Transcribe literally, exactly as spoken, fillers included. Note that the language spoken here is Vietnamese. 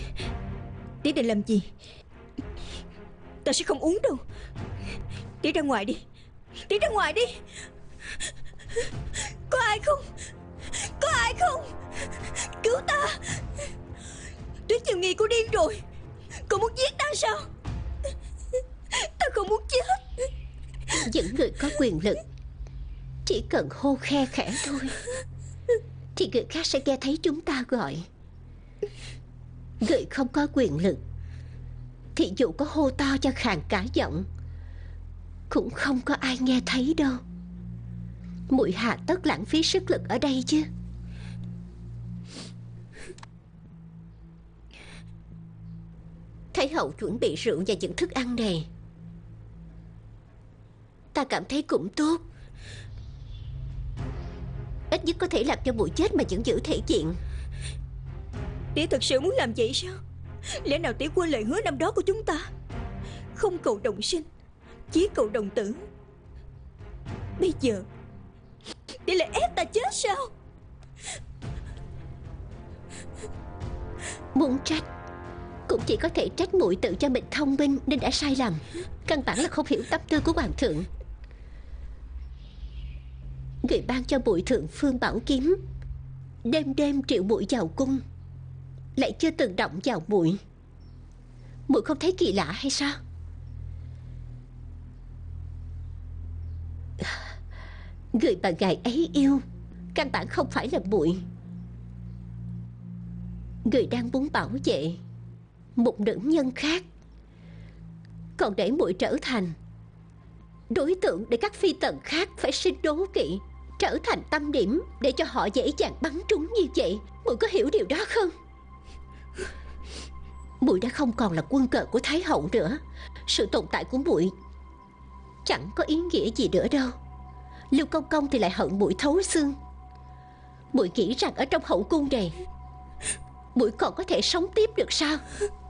Tía định làm gì? Ta sẽ không uống đâu. Tía ra ngoài đi. Tía ra ngoài đi. Có ai không? Có ai không? Cứu ta. Tuyết Chiêu Nghi, cô điên rồi. Cô muốn giết ta sao? Ta không muốn chết. Những người có quyền lực chỉ cần hô khe khẽ thôi thì người khác sẽ nghe thấy chúng ta gọi. Người không có quyền lực thì dù có hô to cho khàn cả giọng cũng không có ai nghe thấy đâu. Muội hà tất lãng phí sức lực ở đây chứ. Thái hậu chuẩn bị rượu và những thức ăn này, ta cảm thấy cũng tốt. Ít nhất có thể làm cho muội chết mà vẫn giữ thể diện. Tía thật sự muốn làm vậy sao? Lẽ nào tía quên lời hứa năm đó của chúng ta? Không cầu đồng sinh, chỉ cầu đồng tử. Bây giờ tía lại ép ta chết sao? Muốn trách cũng chỉ có thể trách muội tự cho mình thông minh nên đã sai lầm. Căn bản là không hiểu tâm tư của hoàng thượng. Người ban cho muội thượng phương bảo kiếm, đêm đêm triệu muội vào cung, lại chưa từng động vào muội. Muội không thấy kỳ lạ hay sao? Người mà ngài ấy yêu căn bản không phải là muội. Người đang muốn bảo vệ một nữ nhân khác, còn để muội trở thành đối tượng để các phi tần khác phải sinh đố kỵ, trở thành tâm điểm để cho họ dễ dàng bắn trúng như vậy. Muội có hiểu điều đó không? Muội đã không còn là quân cờ của Thái hậu nữa. Sự tồn tại của muội chẳng có ý nghĩa gì nữa đâu. Lưu Công Công thì lại hận muội thấu xương. Muội nghĩ rằng ở trong hậu cung này muội còn có thể sống tiếp được sao?